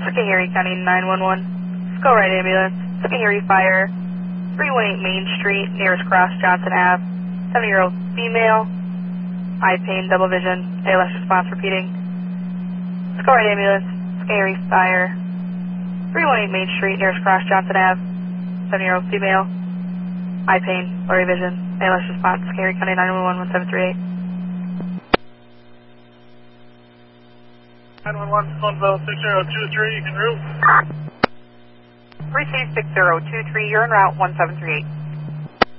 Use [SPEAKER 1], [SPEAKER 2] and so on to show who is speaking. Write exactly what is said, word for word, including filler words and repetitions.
[SPEAKER 1] Second Erie County nine one one. Go right ambulance. Second Erie Fire. three one eight Main Street, nearest cross, Johnson Ave. seventy-year-old female. Eye pain, double vision. A L S response repeating. Go right ambulance. Second Erie Fire. three one eight Main Street, nearest cross, Johnson Ave. seventy-year-old female. Eye pain, blurry vision. A L S response. Second Erie County nine one one, one seven three eight.
[SPEAKER 2] nine one one, Sunville six zero two three, you can route.
[SPEAKER 1] Receive six zero two three, you're en route one seven three eight.